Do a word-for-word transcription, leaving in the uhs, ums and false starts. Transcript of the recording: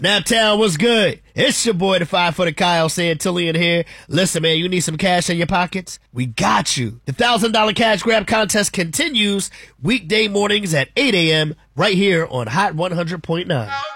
Snaptown, what's good? It's your boy, the five-footer Kyle Santillian here. Listen, man, you need some cash in your pockets? We got you. The one thousand dollar cash grab contest continues weekday mornings at eight a.m. right here on Hot one hundred point nine.